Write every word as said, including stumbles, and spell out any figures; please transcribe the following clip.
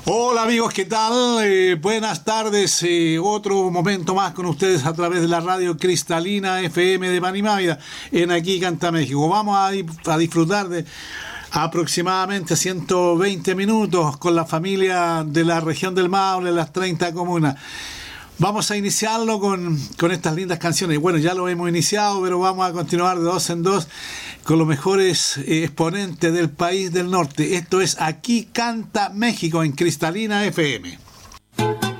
Hola amigos, ¿qué tal? Eh, buenas tardes, eh, otro momento más con ustedes a través de la radio cristalina F M de Panimávida en Aquí Canta México. Vamos a, a disfrutar de aproximadamente ciento veinte minutos con la familia de la región del Maule, las treinta comunas. Vamos a iniciarlo con, con estas lindas canciones. Bueno, ya lo hemos iniciado, pero vamos a continuar de dos en dos con los mejores eh, exponentes del país del norte. Esto es Aquí Canta México en Cristalina F M.